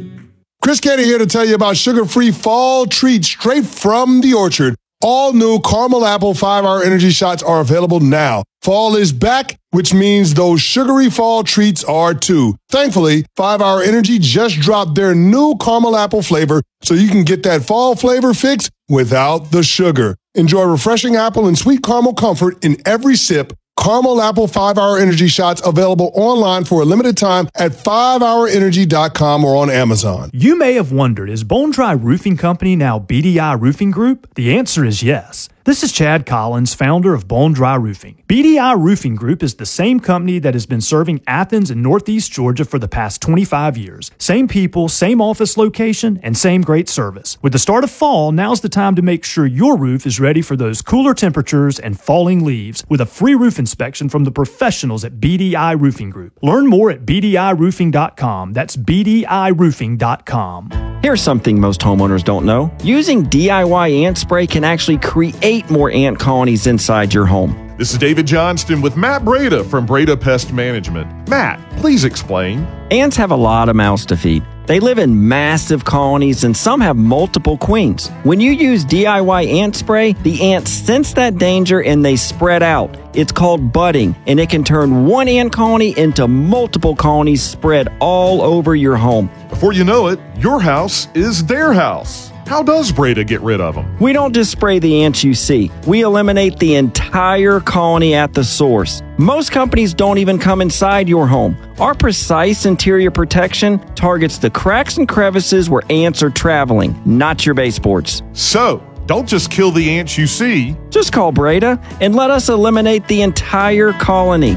Chris Canty here to tell you about sugar-free fall treats straight from the orchard. All new caramel apple five-hour energy shots are available now. Fall is back, which means those sugary fall treats are too. Thankfully, five-hour Energy just dropped their new caramel apple flavor, so you can get that fall flavor fix without the sugar. Enjoy refreshing apple and sweet caramel comfort in every sip. Caramel Apple five-hour Energy shots available online for a limited time at five hour energy dot com or on Amazon. You may have wondered, is Bone Dry Roofing Company now B D I Roofing Group? The answer is yes. This is Chad Collins, founder of Bone Dry Roofing. B D I Roofing Group is the same company that has been serving Athens and Northeast Georgia for the past twenty-five years. Same people, same office location, and same great service. With the start of fall, now's the time to make sure your roof is ready for those cooler temperatures and falling leaves with a free roof inspection from the professionals at B D I Roofing Group. Learn more at b d i roofing dot com. That's b d i roofing dot com. Here's something most homeowners don't know. Using D I Y ant spray can actually create more ant colonies inside your home. This is David Johnston with Matt Breda from Breda Pest Management. Matt, please explain. Ants have a lot of mouths to feed. They live in massive colonies and some have multiple queens. When you use D I Y ant spray, the ants sense that danger and they spread out. It's called budding, and it can turn one ant colony into multiple colonies spread all over your home. Before you know it, your house is their house. How does Breda get rid of them? We don't just spray the ants you see. We eliminate the entire colony at the source. Most companies don't even come inside your home. Our precise interior protection targets the cracks and crevices where ants are traveling, not your baseboards. So, don't just kill the ants you see. Just call Breda and let us eliminate the entire colony.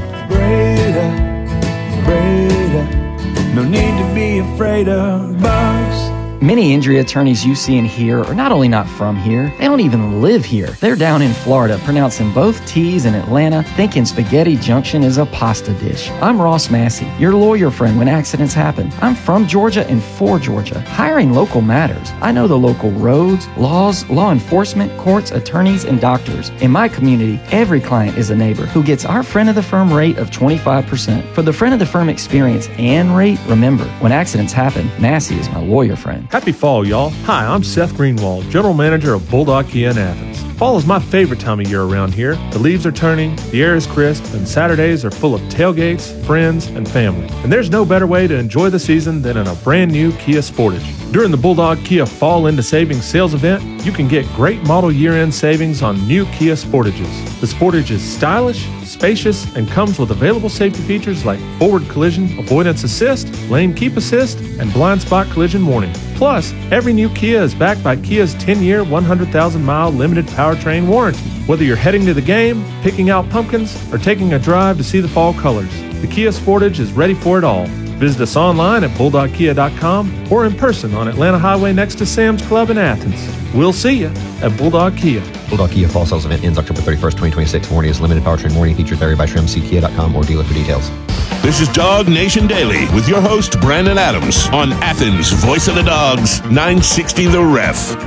Breda, Breda, no need to be afraid of bugs. Many injury attorneys you see and hear are not only not from here, they don't even live here. They're down in Florida, pronouncing both T's in Atlanta, thinking Spaghetti Junction is a pasta dish. I'm Ross Massey, your lawyer friend when accidents happen. I'm from Georgia and for Georgia. Hiring local matters. I know the local roads, laws, law enforcement, courts, attorneys, and doctors. In my community, every client is a neighbor who gets our friend of the firm rate of twenty-five percent. For the friend of the firm experience and rate, remember, when accidents happen, Massey is my lawyer friend. Happy fall, y'all. Hi, I'm Seth Greenwald, General Manager of Bulldog Kia in Athens. Fall is my favorite time of year around here. The leaves are turning, the air is crisp, and Saturdays are full of tailgates, friends, and family. And there's no better way to enjoy the season than in a brand new Kia Sportage. During the Bulldog Kia Fall Into Savings sales event, you can get great model year-end savings on new Kia Sportages. The Sportage is stylish, spacious, and comes with available safety features like forward collision avoidance assist, lane keep assist, and blind spot collision warning. Plus, every new Kia is backed by Kia's ten-year, one hundred thousand mile limited powertrain warranty. Whether you're heading to the game, picking out pumpkins, or taking a drive to see the fall colors, the Kia Sportage is ready for it all. Visit us online at bulldog kia dot com or in person on Atlanta Highway next to Sam's Club in Athens. We'll see you at Bulldog Kia. Bulldog Kia Fall Sales Event ends October thirty-first, twenty twenty-six. Warranty is limited powertrain warranty. Features vary by trim. See kia dot com or dealer for details. This is Dog Nation Daily with your host, Brandon Adams, on Athens' Voice of the Dogs, nine sixty The Ref.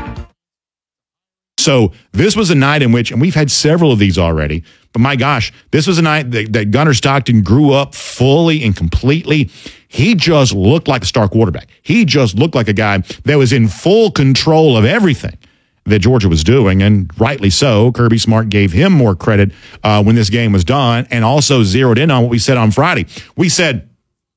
So this was a night in which, and we've had several of these already, but my gosh, this was a night that, that Gunnar Stockton grew up fully and completely. He just looked like a star quarterback. He just looked like a guy that was in full control of everything that Georgia was doing, and rightly so. Kirby Smart gave him more credit uh, when this game was done, and also zeroed in on what we said on Friday. We said,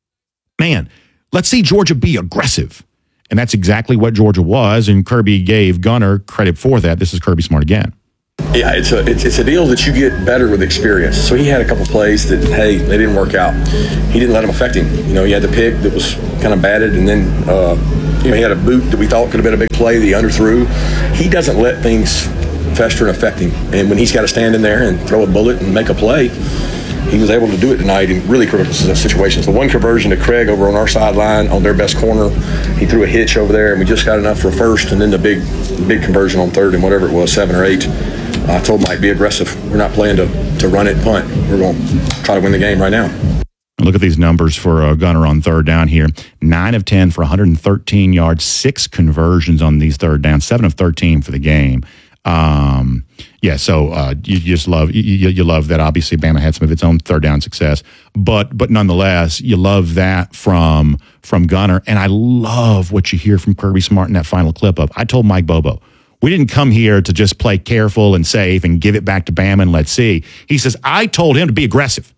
man, let's see Georgia be aggressive. And that's exactly what Georgia was, and Kirby gave Gunnar credit for that. This is Kirby Smart again. Yeah, it's a it's, it's a deal that you get better with experience. So he had a couple plays that, hey, they didn't work out. He didn't let them affect him. You know, he had the pick that was kind of batted, and then uh, you know he had a boot that we thought could have been a big play that he underthrew. He doesn't let things fester and affect him. And when he's got to stand in there and throw a bullet and make a play, he was able to do it tonight in really critical situations. The one conversion to Craig over on our sideline on their best corner, he threw a hitch over there, and we just got enough for a first, and then the big big conversion on third and whatever it was, seven or eight. I told Mike, be aggressive. We're not playing to, to run it and punt. We're going to try to win the game right now. Look at these numbers for uh, Gunnar on third down here. nine of ten for one hundred thirteen yards, six conversions on these third downs, seven of thirteen for the game. Um, yeah, so uh, you, you just love you, you love that. Obviously, Bama had some of its own third down success, but but nonetheless, you love that from from Gunnar. And I love what you hear from Kirby Smart in that final clip of, I told Mike Bobo, we didn't come here to just play careful and safe and give it back to Bama and let's see. He says, I told him to be aggressive.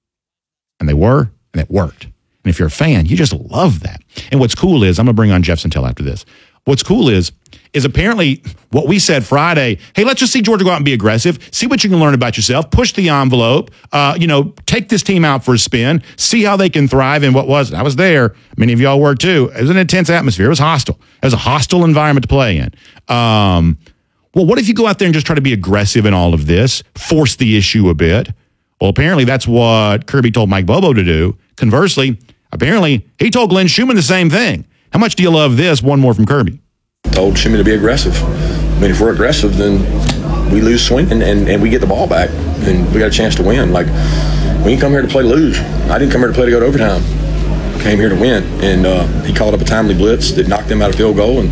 And they were, and it worked. And if you're a fan, you just love that. And what's cool is, I'm going to bring on Jeff Santel after this. What's cool is, is apparently what we said Friday, hey, let's just see Georgia go out and be aggressive, see what you can learn about yourself, push the envelope, uh, you know, take this team out for a spin, see how they can thrive. And what was it? I was there. Many of y'all were too. It was an intense atmosphere. It was hostile. It was a hostile environment to play in. Um, well, what if you go out there and just try to be aggressive in all of this, force the issue a bit? Well, apparently that's what Kirby told Mike Bobo to do. Conversely, apparently he told Glenn Schumann the same thing. How much do you love this? One more from Kirby. Told Schumann to be aggressive. I mean, if we're aggressive, then we lose swing and, and, and we get the ball back, and we got a chance to win. Like, we didn't come here to play to lose. I didn't come here to play to go to overtime. I came here to win. And uh, he called up a timely blitz that knocked them out of field goal. And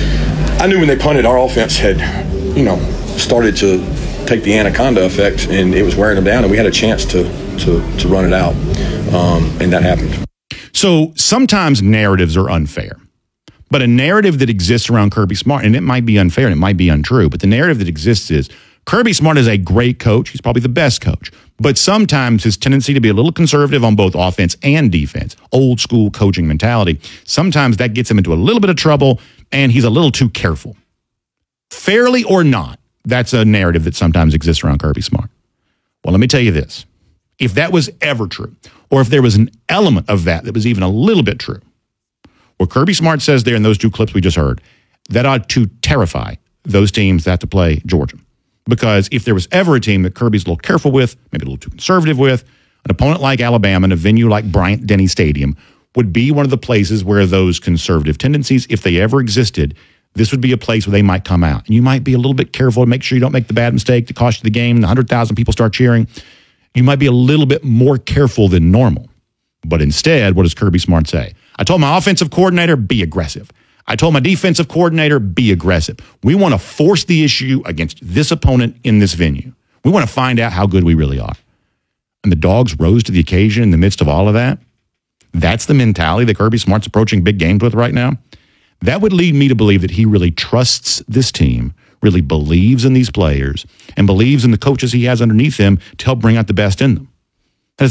I knew when they punted, our offense had, you know, started to take the anaconda effect, and it was wearing them down, and we had a chance to to, to run it out. Um, and that happened. So sometimes narratives are unfair. But a narrative that exists around Kirby Smart, and it might be unfair and it might be untrue, but the narrative that exists is Kirby Smart is a great coach. He's probably the best coach. But sometimes his tendency to be a little conservative on both offense and defense, old school coaching mentality, sometimes that gets him into a little bit of trouble, and he's a little too careful. Fairly or not, that's a narrative that sometimes exists around Kirby Smart. Well, let me tell you this. If that was ever true, or if there was an element of that that was even a little bit true, what Kirby Smart says there in those two clips we just heard, that ought to terrify those teams that have to play Georgia. Because if there was ever a team that Kirby's a little careful with, maybe a little too conservative with, an opponent like Alabama in a venue like Bryant-Denny Stadium would be one of the places where those conservative tendencies, if they ever existed, this would be a place where they might come out. And you might be a little bit careful to make sure you don't make the bad mistake that cost you the game and one hundred thousand people start cheering. You might be a little bit more careful than normal. But instead, what does Kirby Smart say? I told my offensive coordinator, be aggressive. I told my defensive coordinator, be aggressive. We want to force the issue against this opponent in this venue. We want to find out how good we really are. And the Dogs rose to the occasion in the midst of all of that. That's the mentality that Kirby Smart's approaching big games with right now. That would lead me to believe that he really trusts this team, really believes in these players, and believes in the coaches he has underneath him to help bring out the best in them. That is a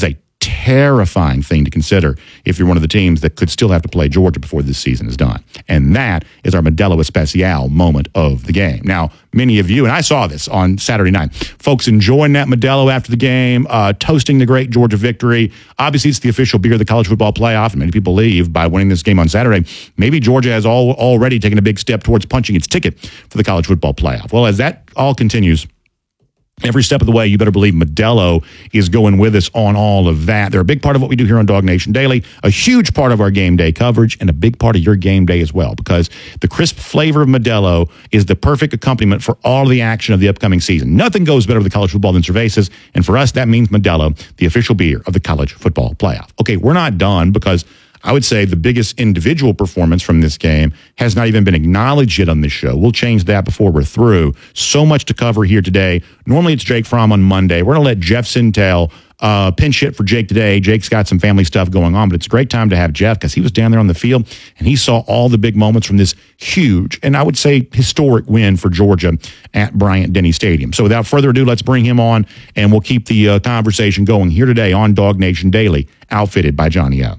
terrifying thing to consider if you're one of the teams that could still have to play Georgia before this season is done. And that is our Modelo Especial moment of the game. Now, many of you, and I saw this on Saturday night, folks enjoying that Modelo after the game, uh, toasting the great Georgia victory. Obviously, it's the official beer of the college football playoff, and many people believe by winning this game on Saturday, maybe Georgia has all, already taken a big step towards punching its ticket for the college football playoff. Well, as that all continues, every step of the way, you better believe Modelo is going with us on all of that. They're a big part of what we do here on Dog Nation Daily, a huge part of our game day coverage, and a big part of your game day as well, because the crisp flavor of Modelo is the perfect accompaniment for all of the action of the upcoming season. Nothing goes better with college football than Cervezas, and for us, that means Modelo, the official beer of the college football playoff. Okay, we're not done, because I would say the biggest individual performance from this game has not even been acknowledged yet on this show. We'll change that before we're through. So much to cover here today. Normally it's Jake Fromm on Monday. We're going to let Jeff Sintel uh, pinch hit for Jake today. Jake's got some family stuff going on, but it's a great time to have Jeff because he was down there on the field and he saw all the big moments from this huge, and I would say historic win for Georgia at Bryant-Denny Stadium. So without further ado, let's bring him on and we'll keep the uh, conversation going here today on Dog Nation Daily, outfitted by Johnny O.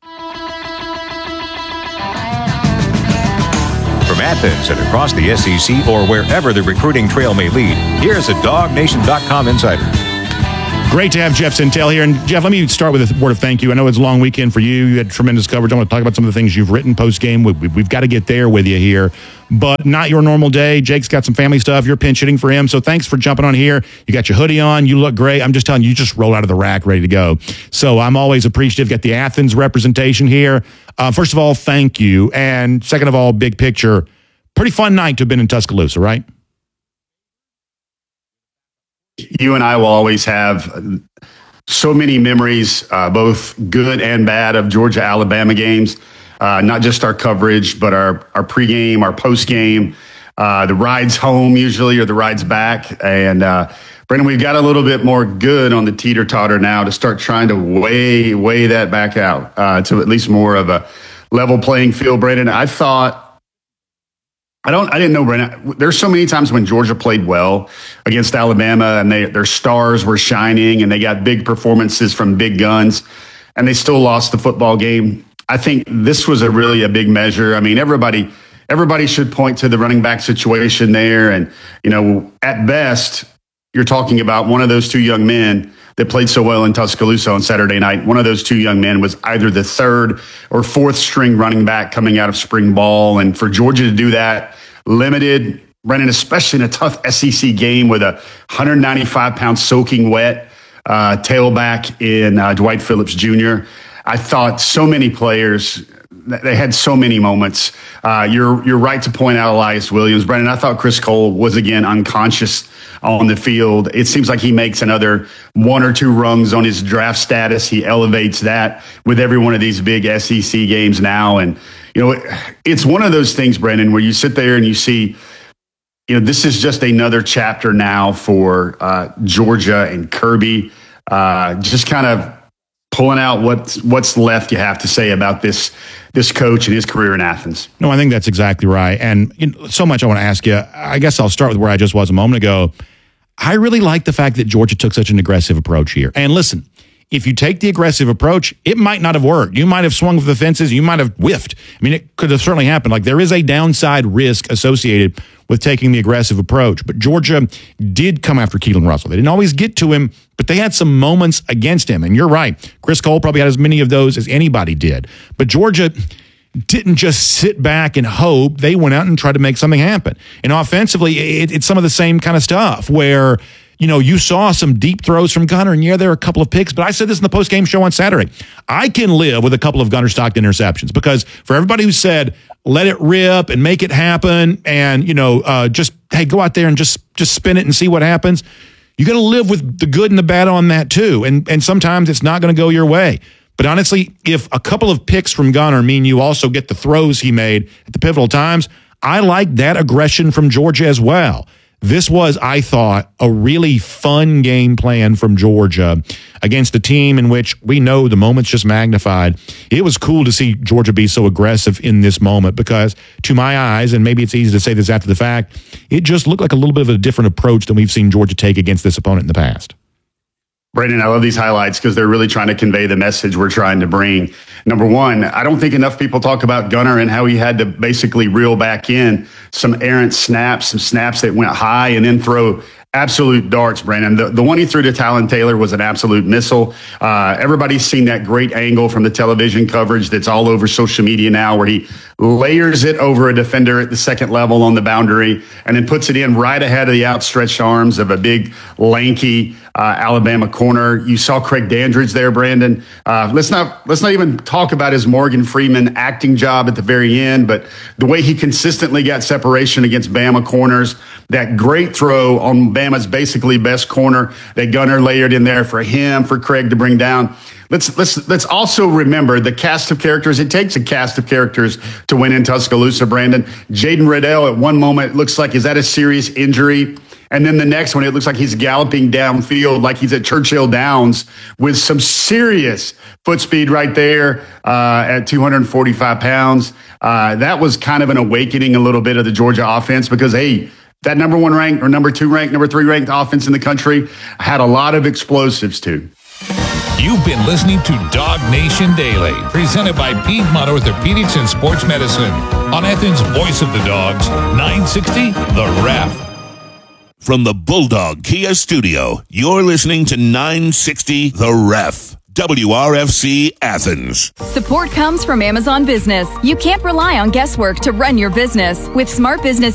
From Athens and across the S E C or wherever the recruiting trail may lead, here's a Dog Nation dot com insider. Great to have Jeff Sintel here. And Jeff, let me start with a word of thank you. I know it's a long weekend for you. You had tremendous coverage. I want to talk about some of the things you've written post-game. We, we, we've got to get there with you here. But not your normal day. Jake's got some family stuff. You're pinch hitting for him. So thanks for jumping on here. You got your hoodie on. You look great. I'm just telling you, you just roll out of the rack ready to go. So I'm always appreciative. Got the Athens representation here. Uh, first of all, thank you. And second of all, big picture, pretty fun night to have been in Tuscaloosa, right? You and I will always have so many memories, uh, both good and bad, of Georgia-Alabama games. Uh, not just our coverage, but our, our pregame, our postgame, uh, the rides home usually, or the rides back. And uh, Brendan, we've got a little bit more good on the teeter-totter now to start trying to weigh, weigh that back out uh, to at least more of a level playing field, Brendan. I thought, I don't. I didn't know, Brennan. There's so many times when Georgia played well against Alabama, and they their stars were shining, and they got big performances from big guns, and they still lost the football game. I think this was a really a big measure. I mean, everybody everybody should point to the running back situation there, and you know, at best, you're talking about one of those two young men that played so well in Tuscaloosa on Saturday night. One of those two young men was either the third or fourth string running back coming out of spring ball. And for Georgia to do that, limited, Brennan, especially in a tough S E C game with a one ninety-five pound soaking wet uh, tailback in uh, Dwight Phillips Junior, I thought so many players, they had so many moments. Uh, you're you're right to point out Elias Williams. Brennan, I thought Chris Cole was, again, unconscious on the field. It seems like he makes another one or two rungs on his draft status. He elevates that with every one of these big S E C games now. And, you know, it, it's one of those things, Brennan, where you sit there and you see, you know, this is just another chapter now for uh, Georgia and Kirby. Uh, just kind of pulling out what's what's left, you have to say, about this this coach and his career in Athens. No, I think that's exactly right. And you know, so much I want to ask you. I guess I'll start with where I just was a moment ago. I really like the fact that Georgia took such an aggressive approach here. And listen, if you take the aggressive approach, it might not have worked. You might have swung for the fences. You might have whiffed. I mean, it could have certainly happened. Like, there is a downside risk associated with taking the aggressive approach. But Georgia did come after Keelan Russell. They didn't always get to him, but they had some moments against him. And you're right. Chris Cole probably had as many of those as anybody did. But Georgia didn't just sit back and hope. They went out and tried to make something happen. And offensively, it, it's some of the same kind of stuff where, you know, you saw some deep throws from Gunner, and yeah, there are a couple of picks, but I said this in the post-game show on Saturday. I can live with a couple of Gunner Stockton interceptions, because for everybody who said, let it rip and make it happen and, you know, uh, just, hey, go out there and just just spin it and see what happens, you got to live with the good and the bad on that too. And, and sometimes it's not going to go your way. But honestly, if a couple of picks from Gunner mean you also get the throws he made at the pivotal times, I like that aggression from Georgia as well. This was, I thought, a really fun game plan from Georgia against a team in which we know the moment's just magnified. It was cool to see Georgia be so aggressive in this moment because, to my eyes, and maybe it's easy to say this after the fact, it just looked like a little bit of a different approach than we've seen Georgia take against this opponent in the past. Brandon, I love these highlights because they're really trying to convey the message we're trying to bring. Number one, I don't think enough people talk about Gunnar and how he had to basically reel back in some errant snaps, some snaps that went high and then throw absolute darts, Brandon. The, the one he threw to Talon Taylor was an absolute missile. Uh, everybody's seen that great angle from the television coverage that's all over social media now where he layers it over a defender at the second level on the boundary and then puts it in right ahead of the outstretched arms of a big, lanky uh, Alabama corner. You saw Craig Dandridge there, Brandon. Uh, let's not let's not even talk about his Morgan Freeman acting job at the very end, but the way he consistently got separation against Bama corners, that great throw on Bama's basically best corner that Gunnar layered in there for him, for Craig to bring down. Let's let's let's also remember the cast of characters. It takes a cast of characters to win in Tuscaloosa, Brandon. Jaden Riddell at one moment looks like, is that a serious injury? And then the next one, it looks like he's galloping downfield like he's at Churchill Downs with some serious foot speed right there uh, at two hundred forty-five pounds. Uh, that was kind of an awakening a little bit of the Georgia offense because, hey, that number one ranked or number two ranked, number three ranked offense in the country had a lot of explosives too. You've been listening to Dog Nation Daily, presented by Piedmont Orthopedics and Sports Medicine on Athens' Voice of the Dogs, nine sixty The Ref. From the Bulldog Kia Studio, you're listening to nine sixty The Ref. W R F C Athens. Support comes from Amazon Business. You can't rely on guesswork to run your business. With Smart Business